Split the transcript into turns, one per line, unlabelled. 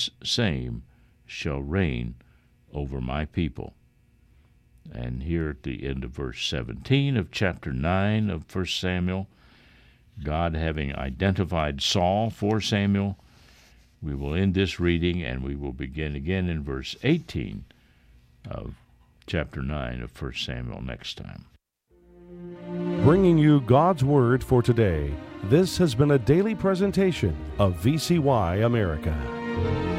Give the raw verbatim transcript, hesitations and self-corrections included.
same shall reign over my people. And here at the end of verse seventeen of chapter nine of First Samuel, God having identified Saul for Samuel, we will end this reading and we will begin again in verse eighteen of chapter nine of First Samuel next time.
Bringing you God's Word for today, this has been a daily presentation of V C Y America.